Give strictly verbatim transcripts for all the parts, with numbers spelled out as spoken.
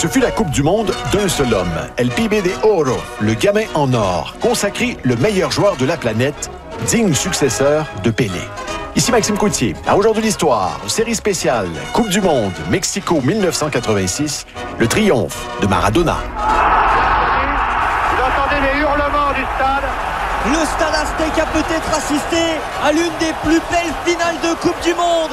Ce fut la Coupe du Monde d'un seul homme, El Pibe de Oro, le gamin en or, consacré le meilleur joueur de la planète, digne successeur de Pelé. Ici Maxime Coutier. À Aujourd'hui l'Histoire, série spéciale Coupe du Monde, Mexico mille neuf cent quatre-vingt-six, le triomphe de Maradona. Vous entendez les hurlements du stade. Le Stade Aztèque a peut-être assisté à l'une des plus belles finales de Coupe du Monde.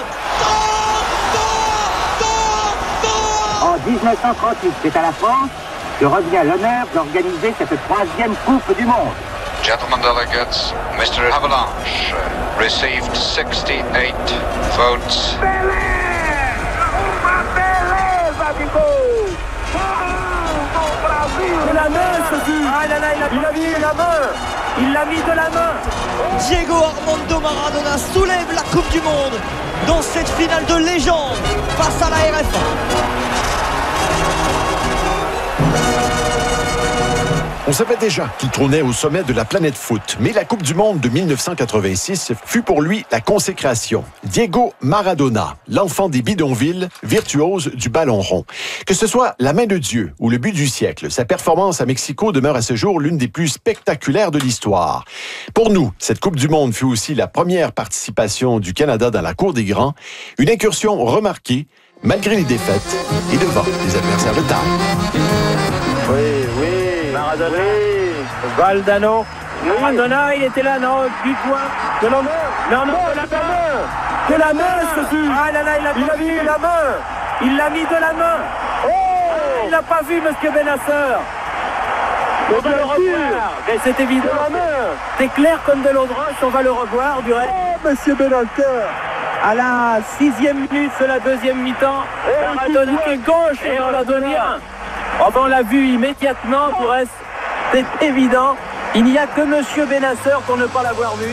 En dix-neuf cent trente-huit, c'est à la France que revient l'honneur d'organiser cette troisième Coupe du Monde. Gentlemen delegates, Mister Avalanche received sixty-eight votes. Pelé! Pelé, Babico! De la main, ce fut. Ah là là, il a, il a mis la main. Il l'a mis de la main. Diego Armando Maradona soulève la Coupe du Monde dans cette finale de légende face à la R F A. On savait déjà qu'il trônait au sommet de la planète foot, mais la Coupe du Monde de mille neuf cent quatre-vingt-six fut pour lui la consécration. Diego Maradona, l'enfant des bidonvilles, virtuose du ballon rond. Que ce soit la main de Dieu ou le but du siècle, sa performance à Mexico demeure à ce jour l'une des plus spectaculaires de l'histoire. Pour nous, cette Coupe du Monde fut aussi la première participation du Canada dans la cour des grands, une incursion remarquée, malgré les défaites et devant les adversaires de taille. Oui, oui. Maradona, oui. Valdano, oui. Maradona, il était là, non, du point. De la main. Non, non, de la main. De la main, ce fut. Ah là là, il a, il a mis de la main. Il l'a mis de la main. Oh, ah, il n'a pas vu, monsieur Benacer. On va le revoir. Mais c'est évident. C'est clair comme de l'eau de roche, on va le revoir du reste. Oh, monsieur Benacer. À la sixième minute de la deuxième mi-temps, Maradona gauche et on l'a donné un. Enfin, on l'a vu immédiatement, du reste, c'est évident. Il n'y a que monsieur Benacer pour ne pas l'avoir vu.